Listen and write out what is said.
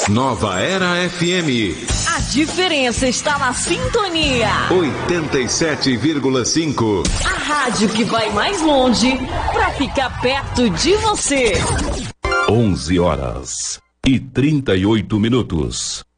Nova Era FM. A diferença está na sintonia. 87,5. A rádio que vai mais longe para ficar perto de você. 11 horas e 38 minutos.